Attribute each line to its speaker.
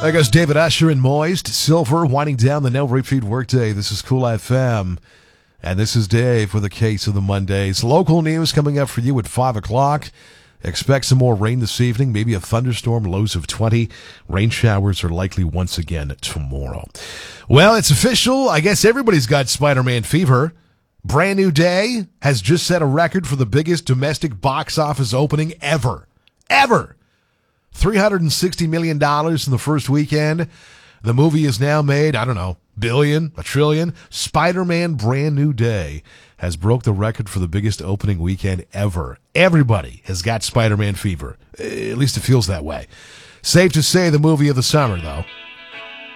Speaker 1: There goes David Usher and Moist. Silver winding down the No Repeat Workday. This is Cool FM. And this is Dave with a case of the Mondays. Local news coming up for you at 5 o'clock. Expect some more rain this evening, maybe a thunderstorm, lows of 20. Rain showers are likely once again tomorrow. Well, it's official. I guess everybody's got Spider-Man fever. Brand New Day has just set a record for the biggest domestic box office opening ever. Ever! $360 million in the first weekend. The movie is now made, billion, a trillion. Spider-Man Brand New Day has broke the record for the biggest opening weekend ever. Everybody has got Spider-Man fever. At least it feels that way. Safe to say the movie of the summer, though.